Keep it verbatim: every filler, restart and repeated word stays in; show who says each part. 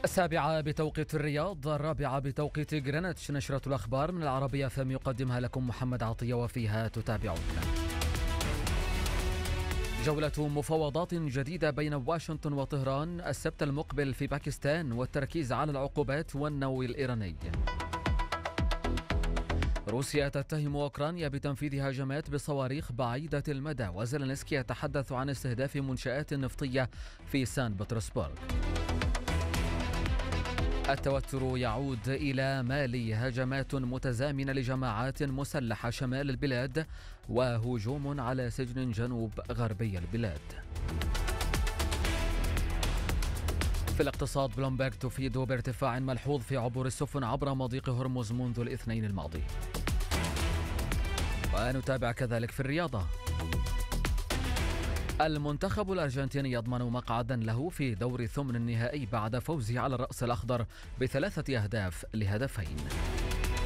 Speaker 1: السابعة بتوقيت الرياض، الرابعة بتوقيت غرينتش. نشرة الأخبار من العربية فم يقدمها لكم محمد عطية، وفيها تتابعون: جولة مفاوضات جديدة بين واشنطن وطهران السبت المقبل في باكستان، والتركيز على العقوبات والنووي الإيراني. روسيا تتهم أوكرانيا بتنفيذ هجمات بصواريخ بعيدة المدى، وزيلينسكي يتحدث عن استهداف منشآت نفطية في سان بطرسبرغ. التوتر يعود إلى مالي، هجمات متزامنة لجماعات مسلحة شمال البلاد، وهجوم على سجن جنوب غربي البلاد. في الاقتصاد، بلومبرغ تفيد بارتفاع ملحوظ في عبور السفن عبر مضيق هرمز منذ الاثنين الماضي. ونتابع كذلك في الرياضة: المنتخب الأرجنتيني يضمن مقعدا له في دور ثمن النهائي بعد فوزه على الرأس الأخضر بثلاثة أهداف لهدفين.